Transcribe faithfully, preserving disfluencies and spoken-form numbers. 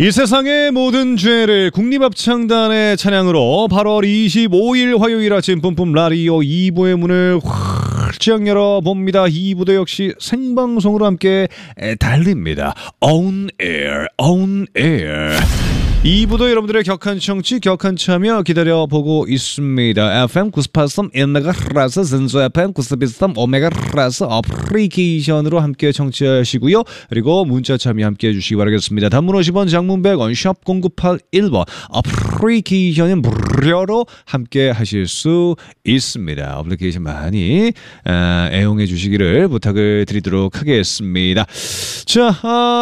이 세상의 모든 죄를 국립합창단의 찬양으로 팔월 이십오일 화요일 아침 뿜뿜 라디오 이 부의 문을 활짝 열어봅니다. 이 부도 역시 생방송으로 함께 달립니다. On air, on air. 이 부도 여러분들의 격한 청취, 격한 참여 기다려보고 있습니다. 에프엠 구십팔 점 삼 인메가헤르츠, 전소 에프엠 구십이 점 삼 오메가헤르츠 어플리케이션으로 함께 청취하시고요. 그리고 문자 참여 함께 해주시기 바라겠습니다. 단문 오십 원, 장문 백 원, 샵 공구팔일 번 어플리케이션은 무료로 함께 하실 수 있습니다. 어플리케이션 많이 아, 애용해 주시기를 부탁을 드리도록 하겠습니다. 자, 아,